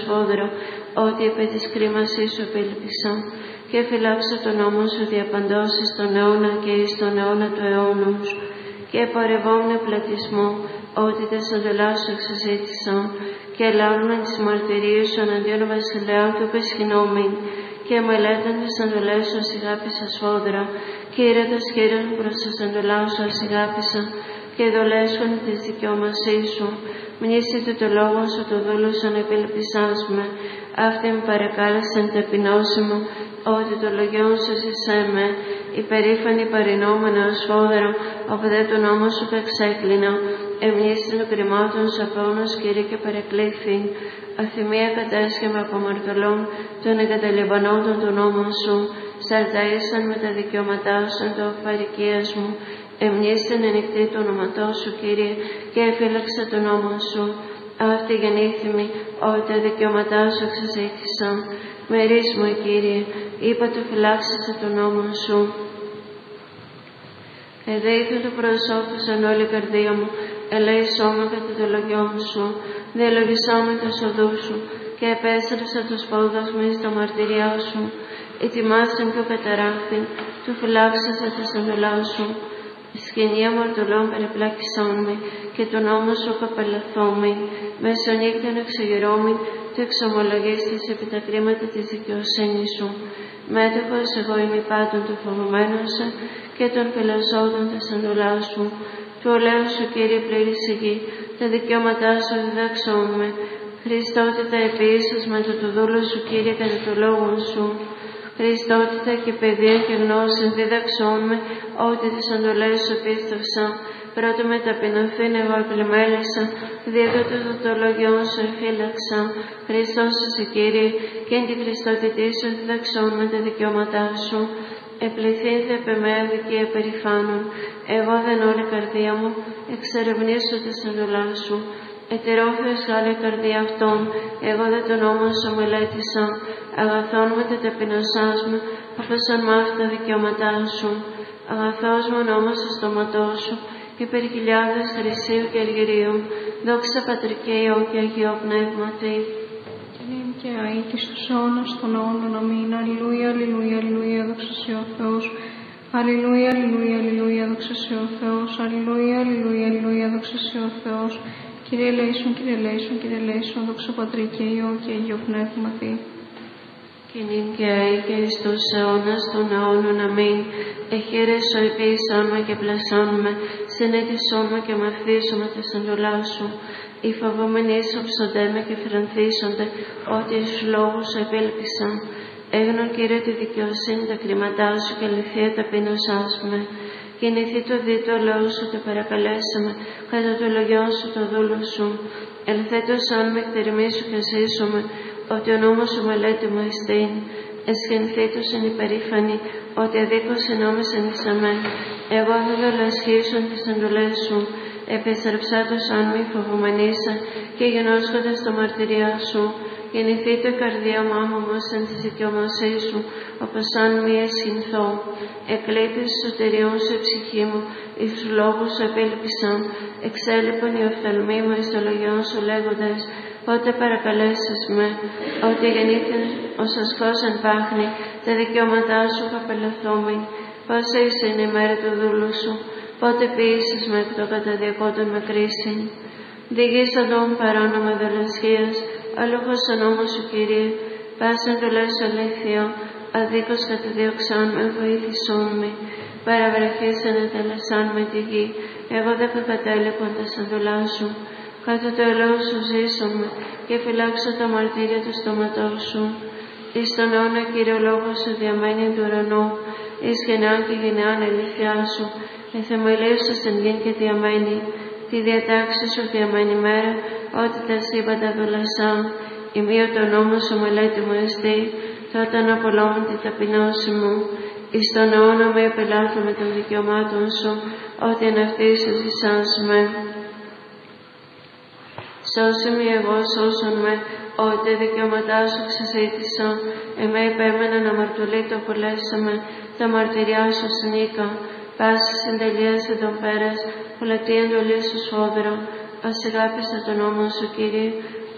σφόδρα, ότι επί της κρίμασής σου επέλπισα. Και φυλάξω τον νόμο σου διαπαντός εις τον αιώνα και εις τον αιώνα του αιώνους. Και πορευόμουν πλατισμό, ότι τες εντολάς σου εξαζήτησα. Και λάβουμε τις μαρτυρίες σου εναντίον βασιλέων και πεσχυνόμην. Και μελέταν τις εντολές σου ασηγάπησα σφόδρα. Και ήρετας χείραν προς τις εντολάς σου ασηγάπησα. Και δολέσχον της δικαιωμασής σου. Μνήσετε το λόγο σου το δούλο σου ανεπιλπισάς με. Αυτή με παρεκάλεσαν ταπεινώσει μου, ότι το λογιόν σου ζησέ με. Υπερήφανη παρεινόμενα σφόδρα, όπου δε τον νόμο σου πεξέκλεινα. Εμνήσιν των κρυμάτων σου απόνος, Κύριε, και παρεκλήθη. Αθυμία κατέσχεμα από αμαρτωλών των εγκαταλειπανόντων του νόμου σου. Σαρταΐσαν με τα δικαιώματά σου το παρικίας μου. Εμνήσιν ενικτή το όνοματό σου, Κύριε, και εφύλαξε τον νόμο σου. Αυτή γεννήθημη, ότι τα δικαιώματά σου εξαζήτησα. Μερίς μου, Κύριε, είπα το φυλάξεσαι τον νόμο σου. Εδέηθου το προσώπησαν όλη η καρδία μου, ελέησόμαι κατά το λογιόν σου, διαλογισόμαι το οδού σου, και επέστρεψα τους πόδους μου εις τα μαρτυριά σου. Ετοιμάσαν και ο καταράχθην, του φυλάξεσαι τα σανδολά σου. Η σκηνή αμαρτωλών περιπλάκησόν με, και τον νόμο σου καπελαθόμην. Μεσονύκτων εξεγερώμην, του εξομολογίστης επί τα κρίματα της δικαιοσύνης σου. Μέτοχος εγώ είμαι πάντων του φοβουμένου σου, και των πελασόδων τα σανδολά σου. Του ολέου σου, Κύριε, πλήρης η γη, τα δικαιώματά σου διδάξον με. Χριστότητα επίσης με το δούλο σου, Κύριε, κατά το λόγο σου. Χριστότητα και παιδεία και γνώση δίδαξόν με, ότι τις εντολές σου πίστευσα. Πρώτα με ταπεινωθήν εγώ επλημέλησα, διότι το λόγιόν σου εφύλαξα. Χριστός εσύ, Κύριε, και εν τη Χριστότητή σου διδαξόν με τα δικαιώματά σου. Επληθύνθε επ' εμέ δικαία περηφάνων. Εγώ δεν όλη καρδία μου, εξερευνήσω τις εντολάς σου. Ετερόφιος άλλη καρδία αυτών, εγώ δεν τον νόμο σου μελέτησα. Αγαθόν με τα ταπεινωσάς μου, απέσαν μ' αυτά δικαιώματά σου. Αγαθός μου νόμος στο στόματό σου, και περί χιλιάδες χρυσίου και αργυρίου. Δόξα Πατρί και Υιό και Αγιό Πνεύματι. Και νυν και αεί και στους αιώνας των αιώνων. Αμήν. Αλληλούια, αλληλούια, αλληλούια, δόξα σε ο Θεός. Αλληλούια, αλληλούια, αλληλούια, δόξα σε ο Θεός. Αλληλούια, αλληλούια, αλληλούια, δόξα σε ο Θεός. Κύριε ελέησον, Κύριε ελέησον, Κύριε ελέησον, δόξα Πατρί και Υιό και Αγιό Πνεύματι. Και νυν και αεί και εις τους αιώνας των αιώνων. Αμήν. Εχείρεσο επίησόν με και πλασόν με, συνέτησόν με και μαθήσομαι τα σαντολά σου. Οι φοβόμενοι ίσοψονται με και φρανθίσονται, ότι εις λόγους σου επέλπισαν. Έγνω, Κύριε, τη δικαιοσύνη τα κρίματά σου και αληθεία ταπεινωσάς με. Γεννηθεί το δίτο λόγο σου, το παρακαλέσαμε, κατά το λογιόν σου το δούλο σου. Ελθέτως αν με εκτερημίσου και ζήσουμε, ότι ο νόμος σου μελέτη μου εστίν. Εσχενθήτως εν υπερήφανη, ότι αδίκως ενόμισεν εις αμέ. Εγώ θα δολασχίσουν τις εντολές σου. Επιστρεψάτως αν μη φοβουμενήσα, και γεννώσκοντας τα μαρτυριά σου. Γεννηθεί το καρδία μου άμωμος εν της δικαιωμασής σου, όπως αν μη εσχυνθώ. Εκλείτης σωτεριών σου η ψυχή μου, εις τους λόγους σου επέλπισαν. Εξέλιπαν οι οφθαλμοί μου εις το λογιόν σου λέγοντας, πότε παρακαλέσεις με, ότι γεννήθην ο σοσκός εν πάχνη, τα δικαιώματά σου καπελαθόμην. Πόσα είσαι η μέρα του δούλου σου, πότε ποιήσεις με εκ το καταδιακόντων με κρίση. Διηγήσα τον παράνομα δολασχίας, αλόγως ο νόμος σου, Κύριε, πάσαν δολές αλήθεια, αδίκως καταδίωξαν με, βοήθησόν με. Παραβραχής ανατελεσάν με τη γη, εγώ δεν κατέλειπον τα σανδολά σου. Κάτω το ελαιό σου ζήσομαι, και φυλάξω τα μαρτύρια του στόματός σου. Εις τον αιώνα, Κύριε, ο λόγος σου διαμένει του ουρανού, εις γενεάν και γενεάν αληθιά σου, εθεμελίωσες εν γην και διαμένει. Τη διατάξη σου διαμένει μέρα, ότι τα σύμπαντα δολασά. Ημείο το νόμο σου μελέτη μου εστί, τότε απολόμουν τη ταπεινώση μου. Εις τον αιώνα με επελάθω με των δικαιωμάτων σου, ότι εν αυτή σου ζησάς με. Σώσε με εγώ, σώσον με, ότι τα δικαιώματά σου ξεζήτησα. Εμέ υπέμεναν αμαρτωλή το απολέσαμε, τα μαρτυριά σου συνήκα. Πάση συντελεία σε τον πέρας, πολλατή εντολή σου σφόδρα. Ας αγάπησα τον νόμο σου, Κύριε,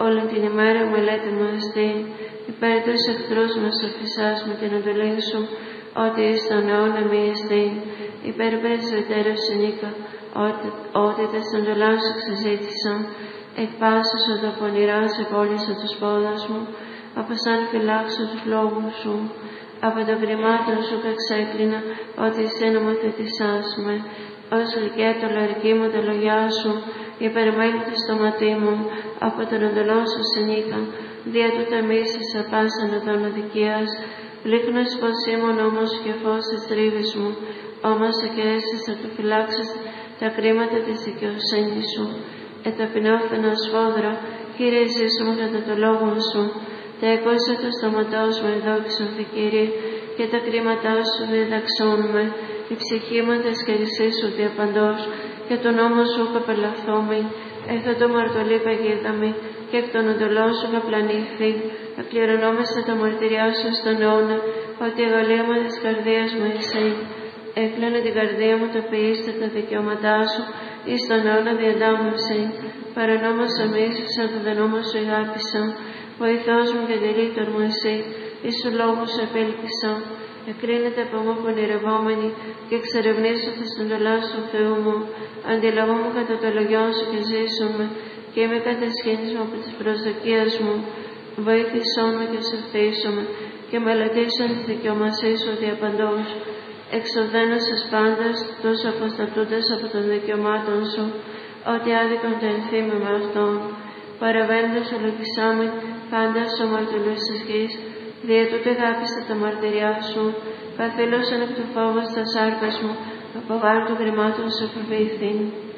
όλη την ημέρα μελέτη μου εστίν, υπέρ τους εχθρούς μας αφησάς με την εντολή σου, ότι εις τον αιώνα μη εστίν, υπέρ πρεσβυτέρως συνήκα, ότι τες εντολάς σου ξεζήτησα, εκ πάσης ότι πονηράς επόλυσα τους πόδας μου, από σαν φυλάξω τους λόγους σου, από το κρυμάτων σου εξέκλεινα, ότι εσύ νομοθετησάς με, ως γλυκέτο λαρική μου τα λόγια σου, υπερμέλει το στόματί μου, από τον εντολό σου συνήκα, δια τούτα μίσησα πάσαν οδόν αδικίας, πλήχνος πως ήμουν όμως και φως της τρίβης μου, όμως εκαιρέσεις θα του φυλάξεις τα κρίματα της δικαιοσύνης σου. Εταπεινώθηνα σφόδρα, Κύριε ζήσου μου κατά το λόγο σου, τα εκόσα το στόματό μου εδόξονται, Κύριε, και τα κρίματά σου διδαξών με, η ψυχή μου τα σκερισσή σου διαπαντός, και τον νόμο σου καπελαθώμη, έθα το μαρτωλή παγίδαμη, και εκ των εντολών σου καπλανήθη, εκκληρωνόμεσα τα μαρτυριά σου στον αιώνα, ότι η αγαλίαμα της καρδίας μου εσύ. Έκλανε την καρδία μου τα ποιήστε τα δικαιώματά σου, εις τον αιώνα διαντάμωση. Παρανόμασα με ίσουσα το δενόμα σου αγάπησα, βοηθός μου και τελείτων μου εσύ, εις σου λόγου σου επέλπισα. Εκρίνεται από μου πονηρευόμενη και εξερευνήσω τα στεντολά σου Θεού μου. Αντιλαβώ μου κατά το λογιό σου και ζήσουμε, και είμαι κατασχήνης μου από τις προσδοκίες μου. Βοήθησό με και σωθήσομαι, και μελετήσω τις δικαιωμασίες σου διαπαντός. Εξοδένωσες πάντας, τόσο αποστατούντας από των δικαιωμάτων σου, ότι άδικον το ενθύμαι με αυτόν. Παραβαίνοντας ολογισάμεν πάντα σου μαρτυρούς της γης, δια τούτο αγάπησα τα μαρτυριά σου, καθήλωσαν εκ του φόβου στα σάρκας μου, από βάρ' του κρυμάτων σου φοβήθην.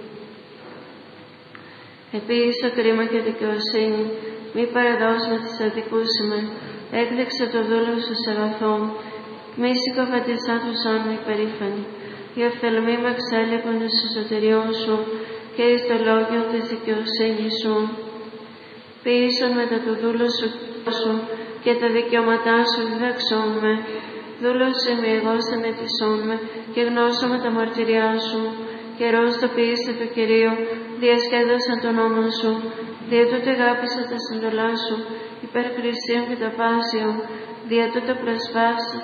Επίησα κρίμα και δικαιοσύνη, μη παραδώσει με τις αδικούσιμε, έκδειξε το δούλο σου σε αγαθόν, μη συκοφατισά τους άνω υπερήφανοι. Η οφθαλμή με εξέλεγον εις εσωτεριών σου και εις το λόγιο της δικαιοσύνης σου. Ποιήσον μετά το δούλο σου και τα δικαιώματά σου διδαξών με. Δούλος είμαι εγώ στενετισών με και γνώσω με τα μαρτυριά σου. Καιρός το ποιήστε το Κυρίο, διασκέδασαν τον νόμο σου. Δια τούτο αγάπησα τα συντολά σου, υπέρ κρισίων και τα πάσιων. Δια τούτο προσβάσα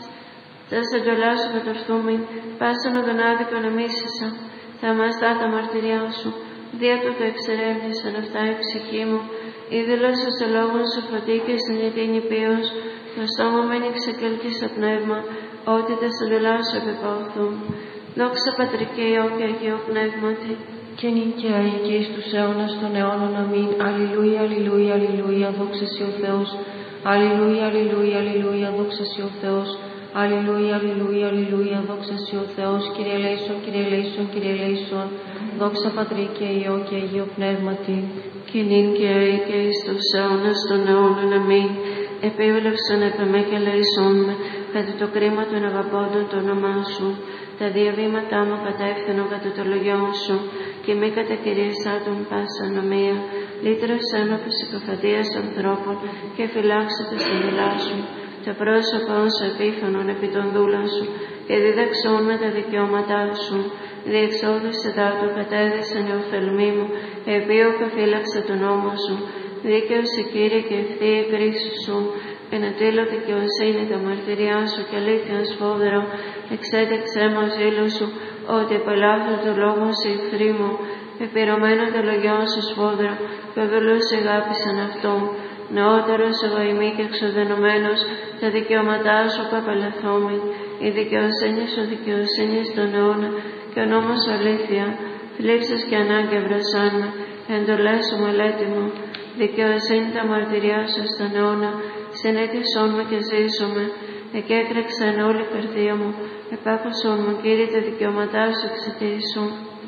τα συντολά σου κατορθούμεν, πάσαν τον άδικο να μίσησα. Θαυμαστά τα μαρτυριά σου, δια τούτο εξερεύνησαν αυτά η ψυχή μου. Είδηλωσα στο λόγο σου φωτί και συνειδητήν υπείως, το στόμα μεν εξεκέλκυσα πνεύμα, ότι τα συντολά σου επιπόθουν. Δόξα Πατρί και Υιό και Αγίο Πνεύματι, και νικαία και εις τους αιώνας των αιώνων. Αμήν. Αλληλούια, αλληλούια, αλληλούια, δόξα σοι ο Θεός. Αλληλούια, αλληλούια, αλληλούια, δόξα σοι ο Θεός. Αλληλούια, αλληλούια, αλληλούια, δόξα σοι ο Θεός. Κύριε ελέησον, Κύριε ελέησον, Κύριε ελέησον. Δόξα Πατρί και Υιό και Αγίο Πνεύματι, και νυν και αεί και εις τους αιώνας των αιώνων. Αμήν. Επίβλεψον επ' εμέ και ελέησόν με, κατά το κρίμα των αγαπώντων το όνομά σου. Τα διαβήματά μου κατεύθυνον κατά το λογιό σου, και μη κατακηρύσσα τον πάσα νομία. Λύτρωσέ με από συκοφαντίας ανθρώπων και φυλάξε τα συνδυλά σου. Το πρόσωπό σου επίφανον επί των δούλων σου, και δίδαξόν με τα δικαιώματά σου. Διεξόδησε δάτου κατέδεσαι νεοφθαλμή μου, επίο καφύλαξε τον νόμο σου. Δίκαιος Κύριε και ευθεία η κρίση σου. Ενατήλω δικαιοσύνη τα μαρτυριά σου και αλήθεια σφόδρο, εξέδειξέ μου ζήλο σου, ότι επελάθω το λόγο σου εχθροί μου, επιρωμένο το λογιό σου σφόδρο, και ο δούλος αγάπησαν αυτό. Νεότερος εγώ ημί και εξοδενωμένος, τα δικαιώματά σου καπελαθόμη, η δικαιοσύνη σου δικαιοσύνη στον αιώνα, και ο νόμος αλήθεια, θλίψεις και ανάγκη βρασάν με, εντολές σου μελέτη μου, δικαιοσύνη τα μαρτυριά σου στον αιώνα, συνέτησόν με και ζήσομαι, εκέκρεξαν όλη η καρδία μου, επάκουσον μου Κύριε τα δικαιώματά σου εξαιτήσου.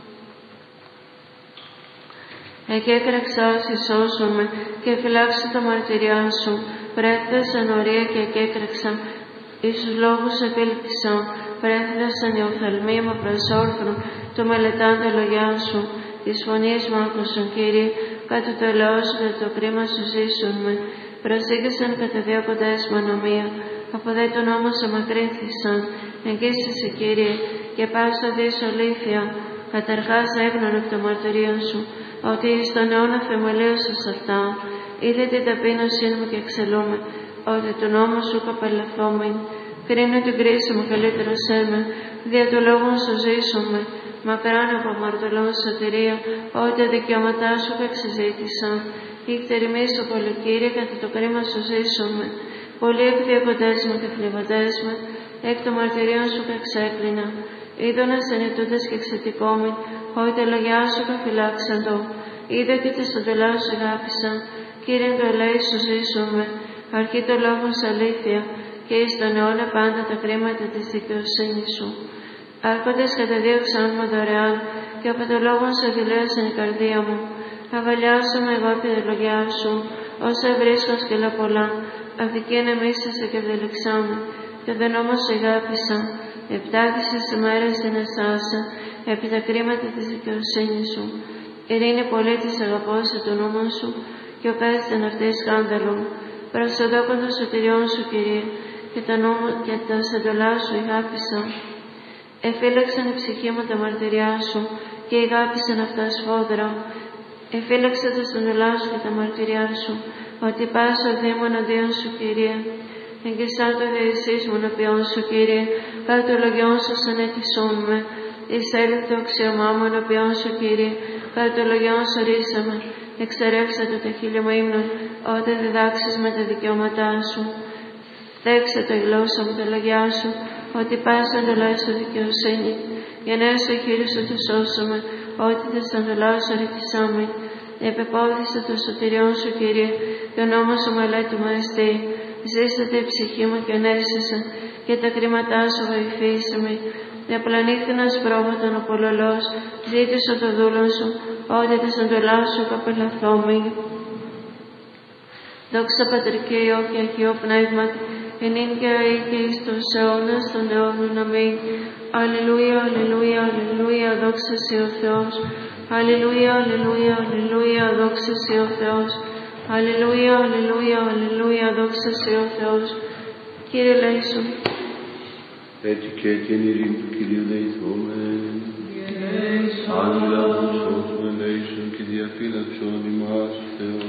Εκέκρεξα όσοι σώσον με και φυλάξω τα μαρτυριά σου, πρέφτασαν ορία και εκέκρεξα, εις τους λόγους επίλπισα, πρέφτασαν οι οφθαλμοί μου προσόρθρον, το μελετάν τα λογιά σου, της φωνής μου άκουσον Κύριε, κάτω το ελαιό σου και το κρίμα σου ζήσουν με. Προσήγησαν κατά δύο κοντές μου ανομία, από δε τον νόμο σε μακρύνθησαν. Εγγύσεσαι Κύριε, και πάσα δις αλήθεια, καταρχάς έγνων εκ των μαρτυρίων σου, ότι εις τον αιώνα θεμελίωσες αυτά. είδε την ταπείνωσή μου και εξελούμε, ότι τον νόμο σου καπελαθόμην. Κρίνω την κρίση μου καλύτερο σέμε, δια του λόγου σου ζήσουμε. Μακράν από αμαρτωλών σωτηρία, ότι τα δικαιώματά σου εξεζήτησα. Ήκτερη σου πολύ, Κύριε, κατά το κρίμα σου ζήσουμε. Πολλοί εκδιώκοντές μου και θλιβοντές με, εκ των μαρτυρίων σου εξέκλεινα. Είδωνας ενετούντες και εξαιτικόμην, ότι τα λόγια σου καφυλάξαντο. Είδα και τις οντολά σου αγάπησα, Κύριε, το ελέη σου ζήσουμε. Αρχή το λόγο αλήθεια, και εις τον αιώνα πάντα τα κρίματα της δικαιοσύνης σου. Άρχοντες καταδίωξαν μου δωρεάν, και από το λόγο σου δηλίωσαν η καρδία μου. Αβαλιάσαμε εγώ επί τη λογιά σου, όσα βρίσκω σκελά πολλά. Αδική ανεμίσασε και ευδελιξάμε, και τον νόμο σου αγάπησα. Επτάχισες ημέρες στην εσάσα, επί τα κρίματα της δικαιοσύνης σου. Ειρήνη πολύ της αγαπώσε του νόμου σου, και ο κάθιστον αυτή σκάνδαλο. Προσοδόκον των σωτηριών σου, Κύριε, και τα νόμου και τα σεντολά σου αγάπησα. Εφύλαξαν η ψυχή μου τα μαρτυριά σου, και αγάπησαν αυτά σφόδρα. Εφύλαξε τα σεντολά σου και τα μαρτυριά σου, ότι πάσα δήμον αντίον σου, Κύριε. Εγκαισά το δεησής μου ενωπιών σου, Κύριε, κάτω των λογιών σου ανέτησόν με. Εισέλθει το αξιωμά μου ενωπιών σου, Κύριε, κάτω των λογιών σου ρίσαμε. Εξερέξα το χείλη μου ύμνων, όταν διδάξεις με τα δικαιώματά σου. Δέξε το η γλώσσα μου τα λόγια σου, ότι πάσα εντολά σου δικαιοσύνη. Για νέα σου χείλη σου του σώσαμε, ότι τα σταντολά σου ρητησάμε. Επεπόδησε το σωτηριών σου, Κύριε, και ο νόμος σου μελέτη μου εστί. Ζήσατε η ψυχή μου και ανέστησα, και τα κρίματά σου βοηθήσαμε. Διαπλανήθηνας πρόβατον ο πολλολός, ζήτησε το δούλον σου, ότι τα σταντολά σου καπελαθόμοι. Δόξα Πατρί και Υιό και Αγίο Πνεύματι, ενήν και αεί και εις τους αιώνας των αιώνων. Αμήν. Αλληλούια, αλληλούια, αλληλούια, δόξα σοι ο Θεός. Αλληλούια, αλληλούια, αλληλούια, δόξα σοι ο Θεός. Αλληλούια, αλληλούια, αλληλούια, δόξα σοι ο Θεός. Κύριε ελέησον. Έτσι και την ειρήνη του Κυρίου δεηθούμε. Άγγελα μου σώσουμε ελέησον και διαφύλαξον ημάς Θεός.